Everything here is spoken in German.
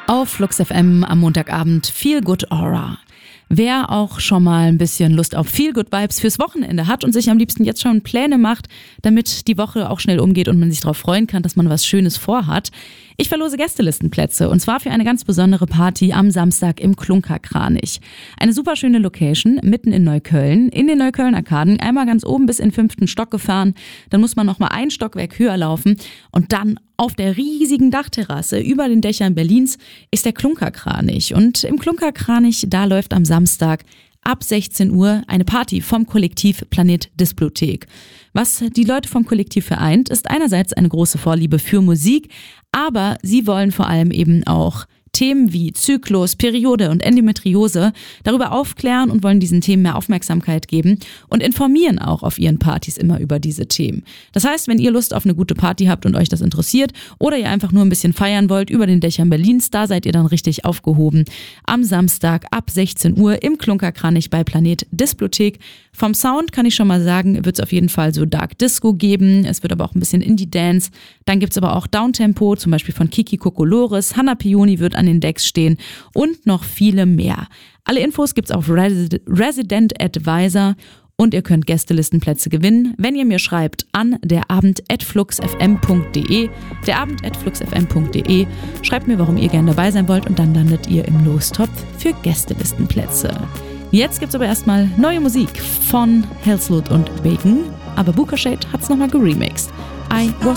Auf Flux FM am Montagabend Feel Good Aura. Wer auch schon mal ein bisschen Lust auf Feel Good Vibes fürs Wochenende hat und sich am liebsten jetzt schon Pläne macht, damit die Woche auch schnell umgeht und man sich darauf freuen kann, dass man was Schönes vorhat. Ich verlose Gästelistenplätze und zwar für eine ganz besondere Party am Samstag im Klunkerkranich. Eine super schöne Location mitten in Neukölln, in den Neukölln-Arkaden, einmal ganz oben bis in den 5. Stock gefahren, dann muss man nochmal ein Stockwerk höher laufen und dann auf der riesigen Dachterrasse über den Dächern Berlins ist der Klunkerkranich. Und im Klunkerkranich, da läuft am Samstag ab 16 Uhr eine Party vom Kollektiv Planet Displothek. Was die Leute vom Kollektiv vereint, ist einerseits eine große Vorliebe für Musik, aber sie wollen vor allem eben auch Themen wie Zyklus, Periode und Endometriose darüber aufklären und wollen diesen Themen mehr Aufmerksamkeit geben und informieren auch auf ihren Partys immer über diese Themen. Das heißt, wenn ihr Lust auf eine gute Party habt und euch das interessiert oder ihr einfach nur ein bisschen feiern wollt über den Dächern Berlins, da seid ihr dann richtig aufgehoben. Am Samstag ab 16 Uhr im Klunkerkranich bei Planet Displothek. Vom Sound kann ich schon mal sagen, wird es auf jeden Fall so Dark Disco geben. Es wird aber auch ein bisschen Indie-Dance. Dann gibt es aber auch Downtempo, zum Beispiel von Kiki Kokolores. Hannah Pioni wird an den Decks stehen und noch viele mehr. Alle Infos gibt's auf Resident Advisor und ihr könnt Gästelistenplätze gewinnen, wenn ihr mir schreibt an derabend@fluxfm.de, derabend@fluxfm.de. Schreibt mir, warum ihr gerne dabei sein wollt und dann landet ihr im Lostopf für Gästelistenplätze. Jetzt gibt's aber erstmal neue Musik von Hellsloot und Bacon, aber Booker Shade hat's nochmal geremixed. I was